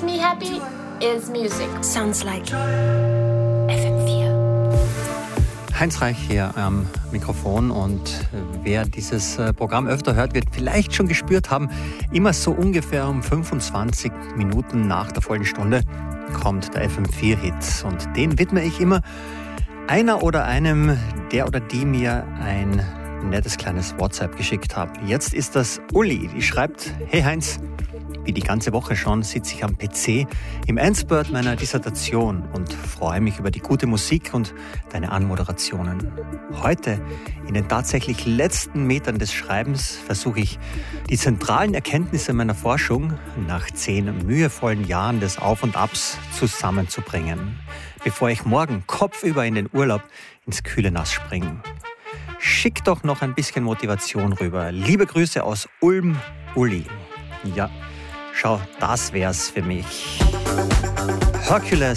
me happy is music. Sounds like FM4. Heinz Reich hier am Mikrofon und wer dieses Programm öfter hört, wird vielleicht schon gespürt haben, immer so ungefähr um 25 Minuten nach der vollen Stunde kommt der FM4-Hit und den widme ich immer einer oder einem, der oder die mir ein nettes kleines WhatsApp geschickt haben. Jetzt ist das Uli, die schreibt: Hey Heinz, wie die ganze Woche schon sitze ich am PC im Endspurt meiner Dissertation und freue mich über die gute Musik und deine Anmoderationen. Heute, in den tatsächlich letzten Metern des Schreibens, versuche ich, die zentralen Erkenntnisse meiner Forschung nach 10 mühevollen Jahren des Auf und Abs zusammenzubringen, bevor ich morgen kopfüber in den Urlaub ins kühle Nass springe. Schick doch noch ein bisschen Motivation rüber. Liebe Grüße aus Ulm, Uli. Ja, schau, das wär's für mich. Hercules